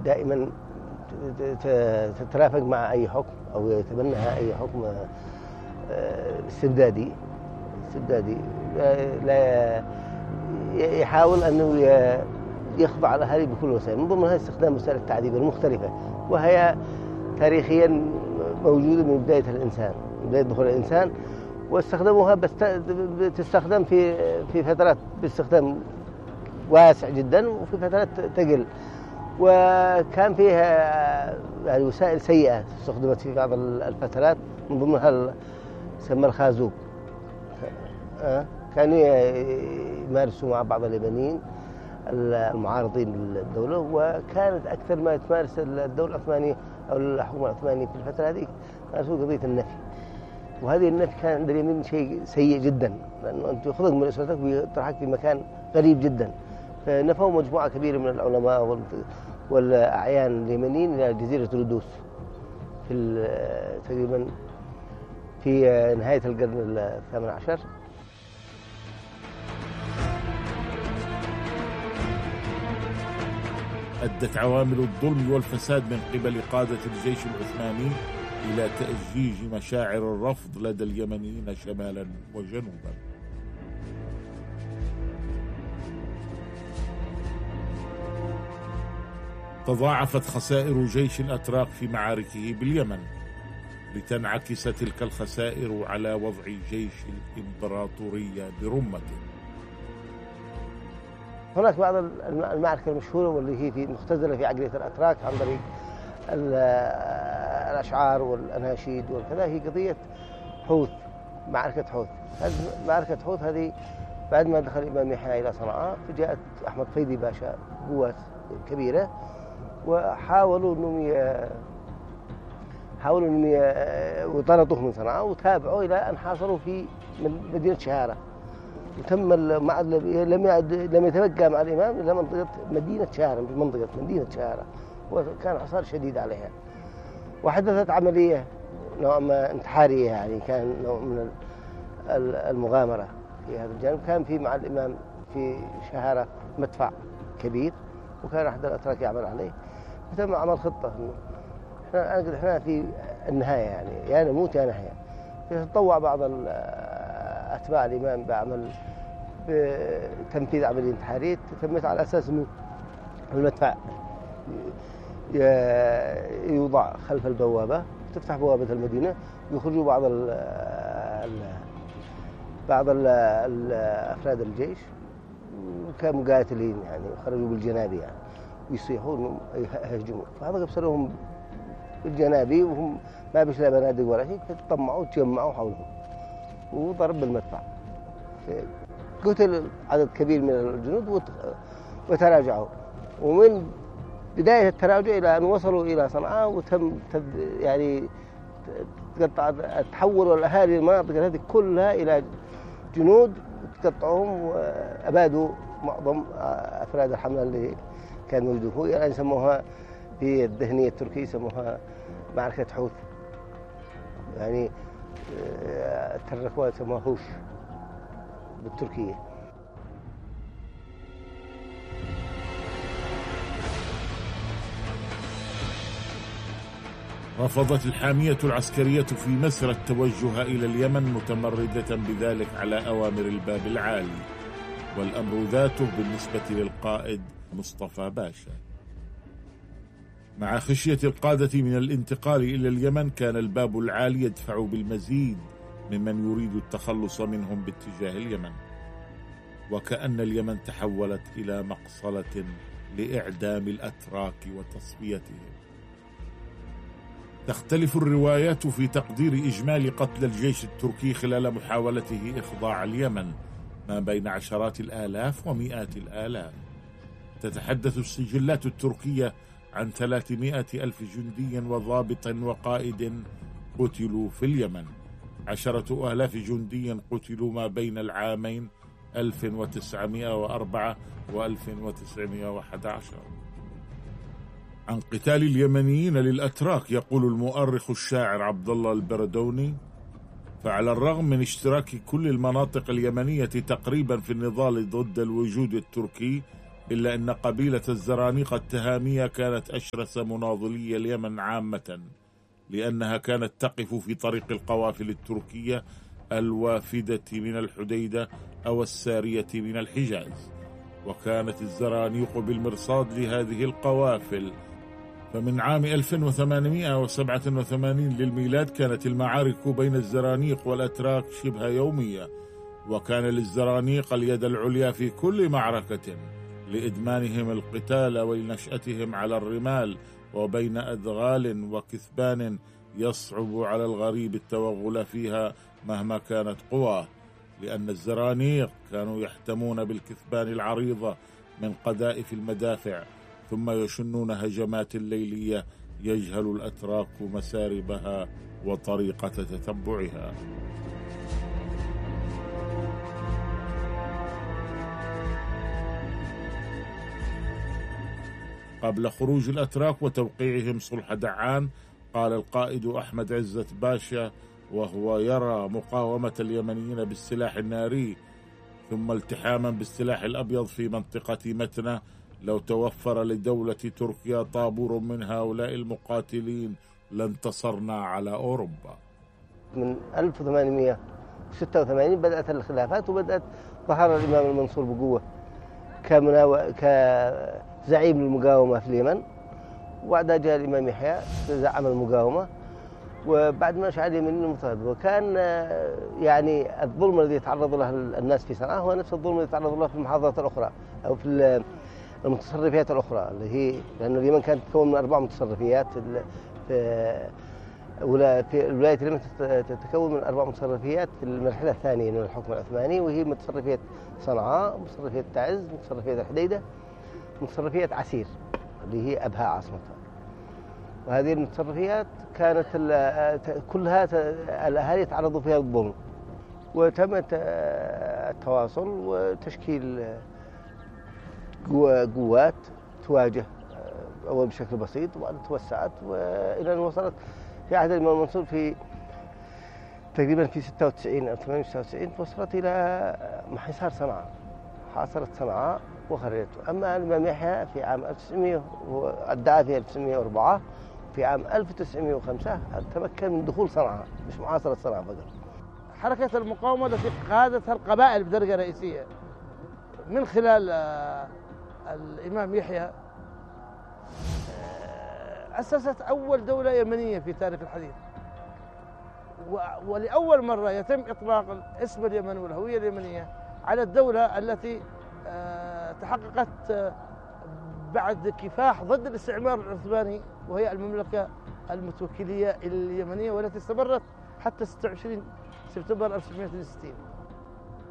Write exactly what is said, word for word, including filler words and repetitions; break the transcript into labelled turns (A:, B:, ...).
A: دائما تترافق مع أي حكم أو يتبنى أي حكم استبدادي استبدادي لا يحاول أنه يخضع الأهالي بكل وسائل، من ضمنها استخدام وسائل التعذيب المختلفة، وهي تاريخيا موجودة من بداية الإنسان، من بداية دخول الإنسان، واستخدموها بس تستخدم في في فترات باستخدام واسع جدا، وفي فترات تقل. وكان فيها يعني وسائل سيئة استخدمت في بعض الفترات، من ضمنها سمى الخازوق، كانوا يمارسوا مع بعض اليمنيين المعارضين للدولة، وكانت أكثر ما تمارس الدولة العثمانية أو الحكومة العثمانية في الفترة هذه مارسوا قضية النفي. وهذه النفي كان عند اليمين شيء سيء جدا، لأنه أنت يأخذك من أسرتك ويطرحك في مكان غريب جدا. فنفوا مجموعة كبيرة من العلماء والأعيان اليمنيين إلى جزيرة رودوس في تقريبا في نهاية القرن الثامن عشر.
B: أدت عوامل الظلم والفساد من قبل قادة الجيش العثماني إلى تأجيج مشاعر الرفض لدى اليمنيين شمالا وجنوبا. تضاعفت خسائر جيش الأتراك في معاركه باليمن، لتنعكس تلك الخسائر على وضع جيش الإمبراطورية برمته.
A: هناك بعض المعارك المشهورة واللي هي في مختزلة في عقلية الأتراك عن طريق الأشعار والأناشيد والكذا، هي قضية حوث، معركة حوث. معركة حوث هذه بعد ما دخل الإمام يحيى إلى صنعاء، فجاءت أحمد فيدي باشا قوات كبيرة، وحاولوا أنهم حاولوا أنهم وطردوه من صنعاء، وتابعوا إلى أن حاصلوا في مدينة شهارة، وتم مع لم يعد لم يتبقى مع الإمام إلا منطقة مدينة شهارة، في منطقة مدينة شهارة، وكان حصار شديد عليها. وحدثت عملية نوع ما انتحارية، يعني كان نوع من المغامرة في هذا الجانب. كان في مع الإمام في شهارة مدفع كبير، وكان أحد الأتراك يعمل عليه، فتم عمل خطة إنه إحنا إحنا في النهاية يعني يا نموت يا نحيا. فتطوع بعض أتباع الإمام بعمل بتنفيذ عملية انتحارية تمت على أساس إنه المدفع يوضع خلف البوابة، تفتح بوابة المدينة، ويخرجوا بعض ال بعض ال أفراد الجيش كمقاتلين يعني، خرجوا بالجنابي يعني، ويصيحون يهجموا. فهذا قبسلهم بالجنابي وهم ما بيش لا بنادق ولا شيء، فتطمعوا وتجمعوا حولهم وضرب بالمدفع. قتل عدد كبير من الجنود وتراجعوا، ومن بداية التراجع إلى أن وصلوا إلى صنعاء، وتم يعني تحولوا الأهالي المناطق هذه كلها إلى جنود، تقطعوهم وأبادوا معظم أفراد الحملة اللي كانوا موجودين. يعني يسموها في الذهنية التركية يسموها معركة حوث، يعني تركوها يسموها هوش بالتركية.
B: رفضت الحامية العسكرية في مصر التوجه إلى اليمن، متمردة بذلك على أوامر الباب العالي، والأمر ذاته بالنسبة للقائد مصطفى باشا. مع خشية القادة من الانتقال إلى اليمن، كان الباب العالي يدفع بالمزيد ممن يريد التخلص منهم باتجاه اليمن، وكأن اليمن تحولت إلى مقصلة لإعدام الأتراك وتصفيتهم. تختلف الروايات في تقدير إجمالي قتل الجيش التركي خلال محاولته إخضاع اليمن، ما بين عشرات الآلاف ومئات الآلاف. تتحدث السجلات التركية عن ثلاثمائة ألف جندي وضابط وقائد قتلوا في اليمن، عشرة آلاف جندي قتلوا ما بين العامين ألف وتسعمائة وأربعة وألف وتسعمائة وأحد عشر. عن قتال اليمنيين للأتراك يقول المؤرخ الشاعر عبد الله البردوني: فعلى الرغم من اشتراك كل المناطق اليمنية تقريبا في النضال ضد الوجود التركي إلا أن قبيلة الزرانيق التهامية كانت أشرس مناضلي اليمن عامة، لأنها كانت تقف في طريق القوافل التركية الوافدة من الحديدة أو السارية من الحجاز، وكانت الزرانيق بالمرصاد لهذه القوافل. فمن عام ألف وثمانمائة وسبعة وثمانين للميلاد كانت المعارك بين الزرانيق والأتراك شبه يومية، وكان للزرانيق اليد العليا في كل معركة لإدمانهم القتال ولنشأتهم على الرمال وبين أدغال وكثبان يصعب على الغريب التوغل فيها مهما كانت قواه، لأن الزرانيق كانوا يحتمون بالكثبان العريضة من قذائف المدافع، ثم يشنون هجمات ليلية يجهل الأتراك مساربها وطريقة تتبعها. قبل خروج الأتراك وتوقيعهم صلح دعان، قال القائد أحمد عزة باشا وهو يرى مقاومة اليمنيين بالسلاح الناري ثم التحاما بالسلاح الأبيض في منطقة متنة: لو توفر لدولة تركيا طابور من هؤلاء المقاتلين لانتصرنا على أوروبا.
A: من ألف وثمانمائة وستة وثمانين بدأت الخلافات، وبدأت ظهر الإمام المنصور بقوة كمناو... كزعيم المقاومة في اليمن، وبعدها جاء الإمام يحيى زعم المقاومة، وبعد ما شعر اليمنيين المضطهد. وكان يعني الظلم الذي يتعرض له الناس في صنعاء هو نفس الظلم الذي يتعرض له في المحافظات الأخرى أو في المتصرفيات الأخرى، اللي هي لأن اليمن كانت تتكون من أربع متصرفيات. في في الولاية اليمن تتكون من أربع متصرفيات في المرحلة الثانية من الحكم العثماني، وهي متصرفية صنعاء، متصرفية تعز، متصرفية الحديدة، متصرفية عسير اللي هي أبها عاصمتها. وهذه المتصرفيات كانت كلها الأهالي يتعرضوا فيها للظلم، وتم التواصل وتشكيل قوات تواجه أول بشكل بسيط، وبعد توسعت وإلى أن وصلت في عهد الإمام المنصور في تقريبا في ستة وتسعين أو ثمانية وتسعين وصلت إلى محاصر صنعاء، حاصرت صنعاء وخرجته. أما الإمام يحيى في عام ألف وتسعمائة ادعى في ألف وتسعمائة وأربعة، في عام ألف وتسعمائة وخمسة تمكن من دخول صنعاء، مش محاصرة صنعاء فقط.
C: حركة المقاومة التي قادتها القبائل بدرجة رئيسية من خلال الإمام يحيى أسست أول دولة يمنية في تاريخ الحديث، ولأول مرة يتم إطلاق اسم اليمن والهوية اليمنية على الدولة التي تحققت بعد كفاح ضد الاستعمار العثماني، وهي المملكة المتوكلية اليمنية، والتي استمرت حتى ستة وعشرين سبتمبر ألف وتسعمائة وستين.